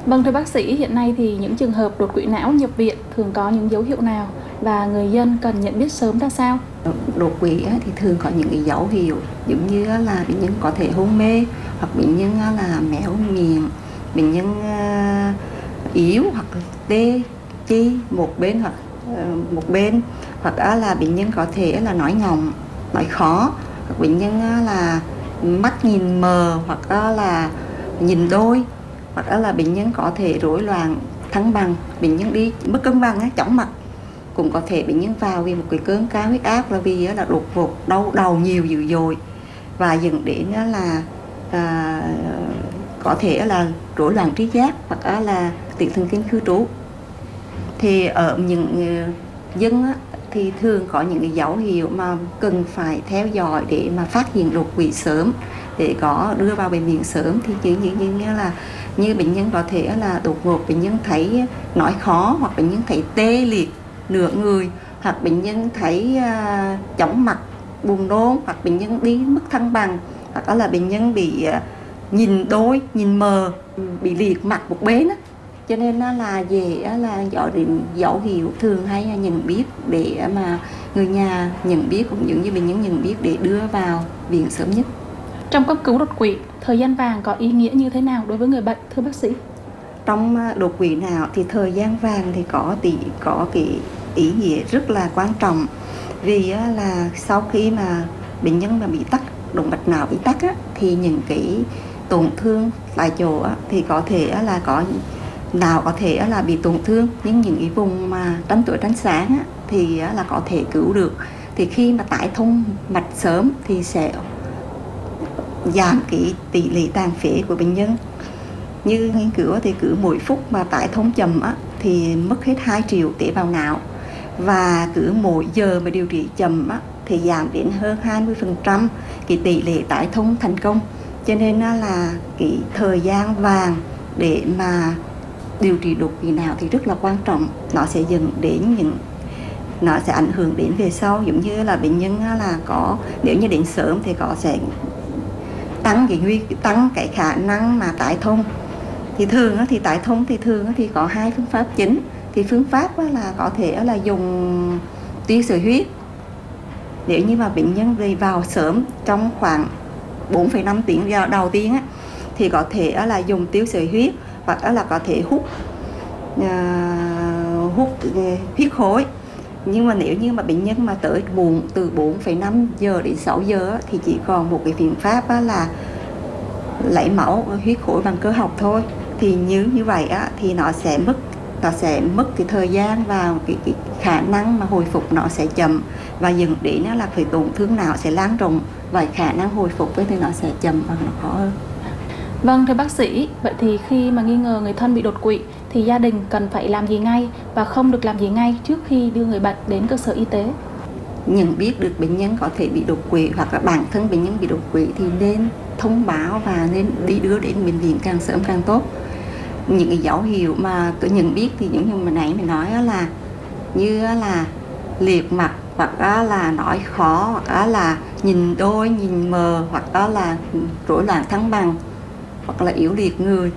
Vâng, thưa bác sĩ, hiện nay thì những trường hợp đột quỵ não nhập viện thường có những dấu hiệu nào và người dân cần nhận biết sớm ra sao? Đột quỵ thì thường có những cái dấu hiệu giống như là bệnh nhân có thể hôn mê, hoặc bệnh nhân là méo miệng, bệnh nhân yếu hoặc tê chi một bên hoặc một bên, hoặc là bệnh nhân có thể là nói ngọng, nói khó, hoặc bệnh nhân là mắt nhìn mờ, hoặc là nhìn đôi, hoặc là bệnh nhân có thể rối loạn thăng bằng, bệnh nhân đi mất cân bằng chóng mặt. Cũng có thể bệnh nhân vào vì một cái cơn cao huyết áp, là vì là đột ngột đau đầu nhiều dữ dội và dẫn đến là có thể là rối loạn trí giác, hoặc là tiền thần kinh cư trú. Thì ở những dân thì thường có những cái dấu hiệu mà cần phải theo dõi để mà phát hiện đột quỵ sớm, để có đưa vào bệnh viện sớm. Thì như bệnh nhân có thể là đột ngột bệnh nhân thấy nói khó, hoặc bệnh nhân thấy tê liệt nửa người, hoặc bệnh nhân thấy chóng mặt, buồn nôn, hoặc bệnh nhân đi mất thăng bằng, hoặc là bệnh nhân bị nhìn đôi, nhìn mờ, bị liệt mặt một bên á. Cho nên là dễ là dấu hiệu thường hay nhận biết, để mà người nhà nhận biết cũng giống như bệnh nhân nhận biết, để đưa vào viện sớm nhất. Trong cấp cứu đột quỵ, thời gian vàng có ý nghĩa như thế nào đối với người bệnh, thưa bác sĩ? Trong đột quỵ não thì thời gian vàng thì có cái ý nghĩa rất là quan trọng. Vì là sau khi mà bệnh nhân mà bị tắc động mạch não, bị tắc thì những cái tổn thương tại chỗ thì có thể là có nào có thể là bị tổn thương, nhưng những cái vùng mà tránh tuổi tránh sáng thì là có thể cứu được. Thì khi mà tái thông mạch sớm thì sẽ giảm cái tỷ lệ tàn phế của bệnh nhân. Như nghiên cứu thì cứ mỗi phút mà tái thông chậm thì mất hết 2 triệu tế bào não, và cứ mỗi giờ mà điều trị chậm thì giảm đến hơn 20% cái tỷ lệ tái thông thành công. Cho nên là cái thời gian vàng để mà điều trị đột quỵ não thì rất là quan trọng. Nó sẽ nó sẽ ảnh hưởng đến về sau, giống như là bệnh nhân là nếu như đến sớm thì sẽ tăng cái khả năng mà tái thông. Thì thường thì tái thông thì có 2 phương pháp chính. Thì phương pháp là có thể là dùng tuyến sợi huyết. Nếu như mà bệnh nhân về vào sớm trong khoảng 4,5 tiếng đầu tiên thì có thể là dùng tuyến sợi huyết, hoặc là có thể hút huyết khối. Nhưng mà nếu như mà bệnh nhân mà tới muộn từ 4,5 giờ đến 6 giờ thì chỉ còn một cái phương pháp là lấy máu huyết khối bằng cơ học thôi. Thì như vậy thì nó sẽ mất cái thời gian, và cái khả năng mà hồi phục nó sẽ chậm, và dẫn đến là phải tổn thương não sẽ lan rộng, và khả năng hồi phục thì nó sẽ chậm và nó khó hơn. Vâng, thưa bác sĩ, vậy thì khi mà nghi ngờ người thân bị đột quỵ thì gia đình cần phải làm gì ngay và không được làm gì ngay trước khi đưa người bệnh đến cơ sở y tế? Nhận biết được bệnh nhân có thể bị đột quỵ, hoặc là bản thân bệnh nhân bị đột quỵ thì nên thông báo và nên đưa đến bệnh viện càng sớm càng tốt. Những cái dấu hiệu mà tôi nhận biết thì những như mà nãy mình nói là như là liệt mặt, hoặc là nói khó, hoặc là nhìn đôi, nhìn mờ, hoặc là rối loạn thăng bằng, hoặc là yếu liệt người,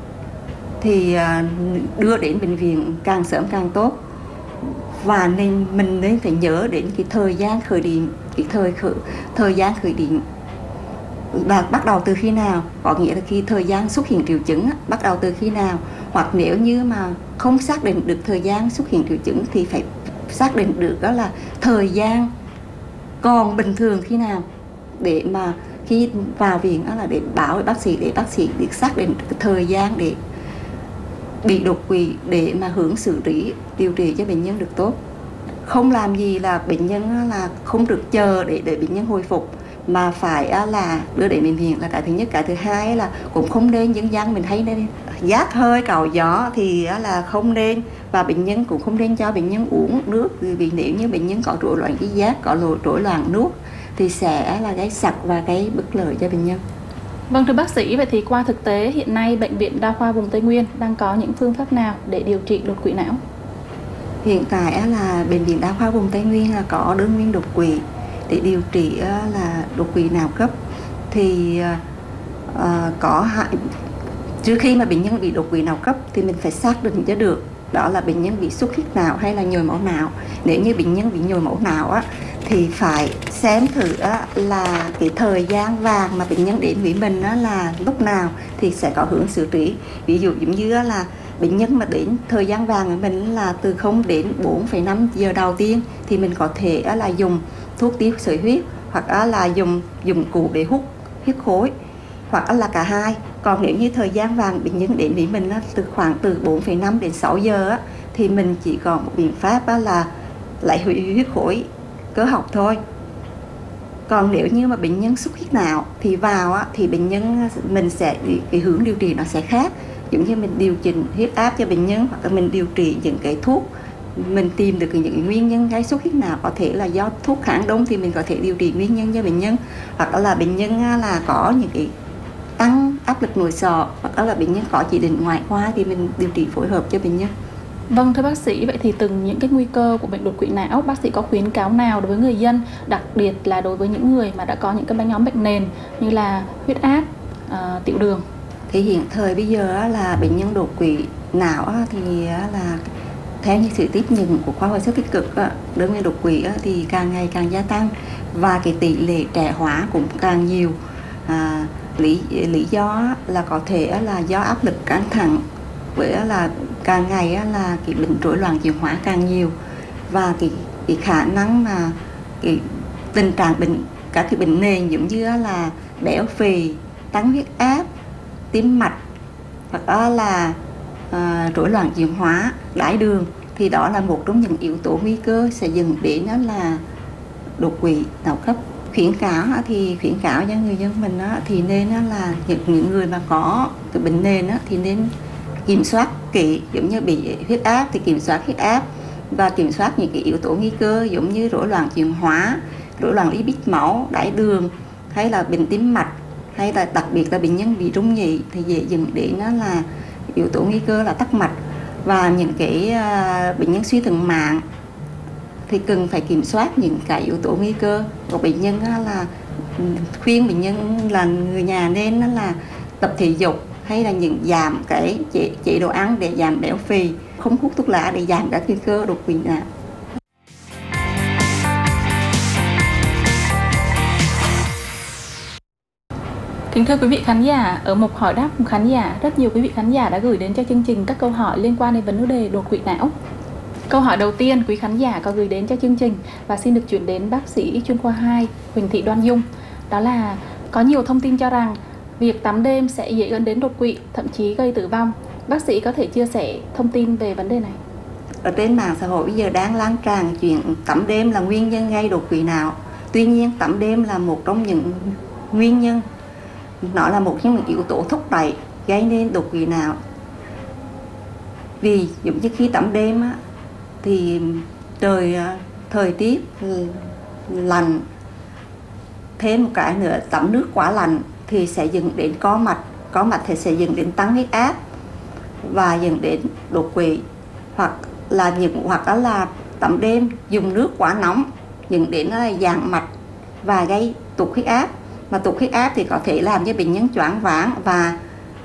thì đưa đến bệnh viện càng sớm càng tốt. Và mình nên phải nhớ đến cái thời gian khởi điểm, thời gian khởi điểm là bắt đầu từ khi nào, có nghĩa là khi thời gian xuất hiện triệu chứng bắt đầu từ khi nào. Hoặc nếu như mà không xác định được thời gian xuất hiện triệu chứng thì phải xác định được đó là thời gian còn bình thường khi nào, để mà khi vào viện là để báo với bác sĩ, để bác sĩ được xác định được thời gian để bị đột quỵ, để mà hướng xử lý điều trị cho bệnh nhân được tốt. Không làm gì là bệnh nhân là không được chờ để bệnh nhân hồi phục, mà phải là đưa đến bệnh viện là cái thứ nhất. Cái thứ hai là cũng không nên dân gian mình thấy nên giác hơi cào gió thì là không nên, và bệnh nhân cũng không nên cho bệnh nhân uống nước, vì nếu như bệnh nhân có rối loạn trí giác, có rối loạn nuốt thì sẽ là gây sặc và gây bất lợi cho bệnh nhân. Vâng, thưa bác sĩ, vậy thì qua thực tế hiện nay Bệnh viện Đa khoa vùng Tây Nguyên đang có những phương pháp nào để điều trị đột quỵ não? Hiện tại là Bệnh viện Đa khoa vùng Tây Nguyên là có đơn nguyên đột quỵ để điều trị là đột quỵ não cấp. Thì Trước khi mà bệnh nhân bị đột quỵ não cấp thì mình phải xác định cho được đó là bệnh nhân bị xuất huyết não hay là nhồi máu não. Nếu như bệnh nhân bị nhồi máu não á, thì phải xem thử á, là cái thời gian vàng mà bệnh nhân đến với mình á, là lúc nào thì sẽ có hướng xử trí. Ví dụ giống như là bệnh nhân mà đến thời gian vàng của mình là từ 0 đến 4,5 giờ đầu tiên thì mình có thể là dùng thuốc tiêu sợi huyết, hoặc là dùng dụng cụ để hút huyết khối, hoặc là cả hai. Còn nếu như thời gian vàng bệnh nhân đến với mình khoảng từ 4,5 đến 6 giờ á, thì mình chỉ còn một biện pháp là lại hủy huyết khối cơ học thôi. Còn nếu như mà bệnh nhân xuất huyết não thì vào á, thì bệnh nhân mình sẽ cái hướng điều trị nó sẽ khác. Giống như mình điều chỉnh huyết áp cho bệnh nhân, hoặc là mình điều trị những cái thuốc, mình tìm được những nguyên nhân gây xuất huyết não, có thể là do thuốc kháng đông thì mình có thể điều trị nguyên nhân cho bệnh nhân, hoặc là bệnh nhân là có những cái tăng áp lực nội sọ, hoặc là bệnh nhân có chỉ định ngoại khoa thì mình điều trị phối hợp cho bệnh nhân. Vâng, thưa bác sĩ, vậy thì từng những cái nguy cơ của bệnh đột quỵ não, bác sĩ có khuyến cáo nào đối với người dân, đặc biệt là đối với những người mà đã có những cái nhóm bệnh nền như là huyết áp, tiểu đường? Thì hiện thời bây giờ là bệnh nhân đột quỵ não thì là theo như sự tiếp nhận của khoa hồi sức tích cực, đối với đột quỵ thì càng ngày càng gia tăng, và cái tỷ lệ trẻ hóa cũng càng nhiều. Lý do là có thể là do áp lực căng thẳng, với là càng ngày là cái bệnh rối loạn chuyển hóa càng nhiều, và cái khả năng mà cái tình trạng bệnh, các cái bệnh nền giống như là béo phì, tăng huyết áp, tim mạch, hoặc là rối loạn chuyển hóa, đái đường, thì đó là một trong những yếu tố nguy cơ sẽ dẫn đến là đột quỵ não cấp. Khuyến cáo thì khuyến cáo cho người dân mình thì nên là những người mà có cái bệnh nền thì nên kiểm soát kỹ, giống như bị huyết áp thì kiểm soát huyết áp, và kiểm soát những cái yếu tố nguy cơ giống như rối loạn chuyển hóa, rối loạn lipid máu, đái đường, hay là bệnh tim mạch, hay là đặc biệt là bệnh nhân bị rung nhĩ thì dễ dẫn đến là yếu tố nguy cơ là tắc mạch. Và những cái bệnh nhân suy thận mạng thì cần phải kiểm soát những cái yếu tố nguy cơ của bệnh nhân, là khuyên bệnh nhân là người nhà nên là tập thể dục, hay là giảm cái chế độ ăn để giảm béo phì, không hút thuốc lá để giảm các nguy cơ đột quỵ não. Kính thưa quý vị khán giả, ở mục hỏi đáp khán giả, rất nhiều quý vị khán giả đã gửi đến cho chương trình các câu hỏi liên quan đến vấn đề đột quỵ não. Câu hỏi đầu tiên quý khán giả có gửi đến cho chương trình và xin được chuyển đến bác sĩ chuyên khoa 2 Huỳnh Thị Đoan Dung. Đó là có nhiều thông tin cho rằng việc tắm đêm sẽ dễ dẫn đến đột quỵ, thậm chí gây tử vong. Bác sĩ có thể chia sẻ thông tin về vấn đề này? Ở trên mạng xã hội bây giờ đang lan tràn chuyện tắm đêm là nguyên nhân gây đột quỵ não. Tuy nhiên tắm đêm là một trong những nguyên nhân, nó là một trong những yếu tố thúc đẩy gây nên đột quỵ não. Vì giống như khi tắm đêm thì thời tiết lạnh, thêm một cái nữa tắm nước quá lạnh thì sẽ dẫn đến có mạch thì sẽ dẫn đến tăng huyết áp và dẫn đến đột quỵ, hoặc là tắm đêm dùng nước quá nóng dẫn đến là giãn mạch và gây tụt huyết áp. Mà tụt huyết áp thì có thể làm cho bệnh nhân choáng váng và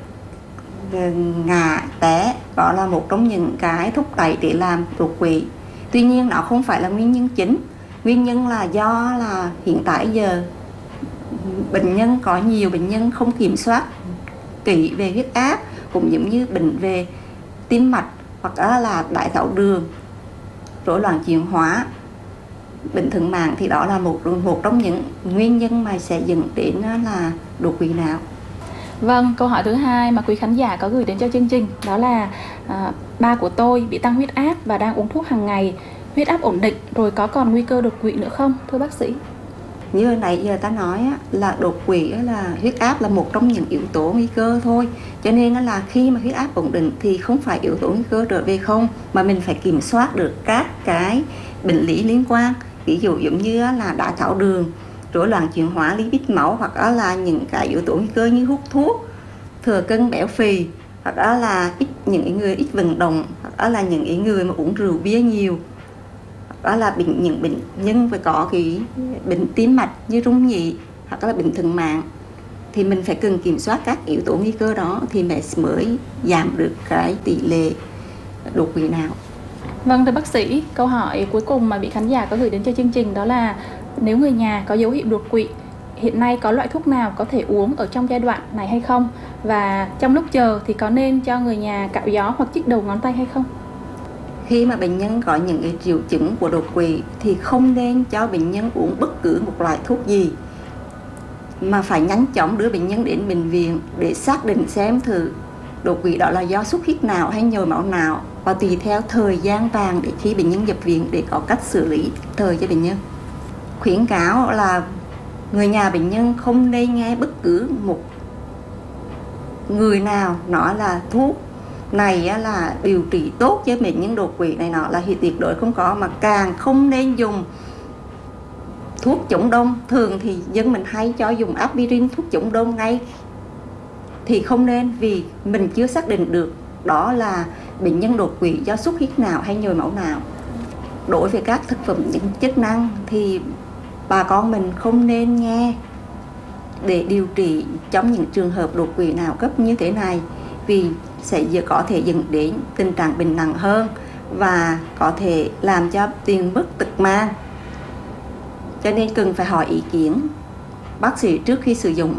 ngã té, đó là một trong những cái thúc đẩy để làm đột quỵ. Tuy nhiên nó không phải là nguyên nhân chính. Nguyên nhân là do là hiện tại giờ có nhiều bệnh nhân không kiểm soát kỹ về huyết áp, cũng giống như bệnh về tim mạch, hoặc là đái tháo đường, rối loạn chuyển hóa, bệnh thận mạng, thì đó là một trong những nguyên nhân mà sẽ dẫn đến là đột quỵ não. Vâng, câu hỏi thứ hai mà quý khán giả có gửi đến cho chương trình đó là ba của tôi bị tăng huyết áp và đang uống thuốc hàng ngày, huyết áp ổn định rồi, có còn nguy cơ đột quỵ nữa không, thưa bác sĩ? Như hồi nãy giờ ta nói là đột quỵ là huyết áp là một trong những yếu tố nguy cơ thôi. Cho nên là khi mà huyết áp ổn định thì không phải yếu tố nguy cơ trở về không, mà mình phải kiểm soát được các cái bệnh lý liên quan. Ví dụ giống như là đái tháo đường, rối loạn chuyển hóa lipid máu, hoặc là những cái yếu tố nguy cơ như hút thuốc, thừa cân béo phì, hoặc là những người ít vận động, hoặc là những người mà uống rượu bia nhiều, đó là những bệnh nhân phải có cái bệnh tim mạch như rung nhĩ, hoặc là bệnh thận mạng. thì mình phải cần kiểm soát các yếu tố nguy cơ đó thì mới giảm được cái tỷ lệ đột quỵ não. Vâng, thưa bác sĩ, câu hỏi cuối cùng mà vị khán giả có gửi đến cho chương trình đó là nếu người nhà có dấu hiệu đột quỵ, hiện nay có loại thuốc nào có thể uống ở trong giai đoạn này hay không? Và trong lúc chờ thì có nên cho người nhà cạo gió hoặc chích đầu ngón tay hay không? Khi mà bệnh nhân có những cái triệu chứng của đột quỵ thì không nên cho bệnh nhân uống bất cứ một loại thuốc gì, mà phải nhanh chóng đưa bệnh nhân đến bệnh viện để xác định xem thử đột quỵ đó là do xuất huyết não hay nhồi máu não, và tùy theo thời gian vàng để khi bệnh nhân nhập viện để có cách xử lý thời cho bệnh nhân. Khuyến cáo là người nhà bệnh nhân không nên nghe bất cứ một người nào nói là thuốc này là điều trị tốt cho bệnh nhân đột quỵ này nọ, là tuyệt đối không có, mà càng không nên dùng thuốc chống đông. Thường thì dân mình hay cho dùng aspirin, thuốc chống đông ngay, thì không nên, vì mình chưa xác định được đó là bệnh nhân đột quỵ do xuất huyết não hay nhồi máu não. Đối với các thực phẩm chức năng thì bà con mình không nên nghe để điều trị trong những trường hợp đột quỵ não cấp như thế này, vì sẽ có thể dẫn đến tình trạng bệnh nặng hơn và có thể làm cho tiền mất tật mang. Cho nên cần phải hỏi ý kiến bác sĩ trước khi sử dụng.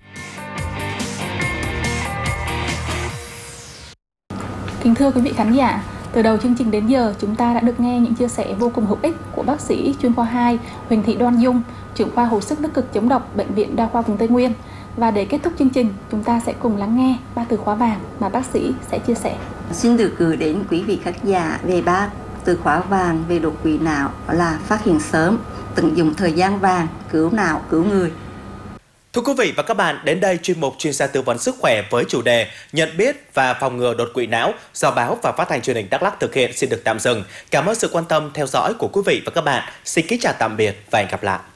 Kính thưa quý vị khán giả, từ đầu chương trình đến giờ chúng ta đã được nghe những chia sẻ vô cùng hữu ích của bác sĩ chuyên khoa 2 Huỳnh Thị Đoan Dung, trưởng khoa hồi sức tích cực chống độc Bệnh viện Đa khoa vùng Tây Nguyên. Và để kết thúc chương trình, chúng ta sẽ cùng lắng nghe 3 từ khóa vàng mà bác sĩ sẽ chia sẻ. Xin được gửi đến quý vị khán giả về 3 từ khóa vàng về đột quỵ não là phát hiện sớm, tận dụng thời gian vàng, cứu não, cứu người. Thưa quý vị và các bạn, đến đây chuyên mục chuyên gia tư vấn sức khỏe với chủ đề nhận biết và phòng ngừa đột quỵ não do báo và phát thanh truyền hình Đắk Lắk thực hiện xin được tạm dừng. Cảm ơn sự quan tâm theo dõi của quý vị và các bạn. Xin kính chào tạm biệt và hẹn gặp lại.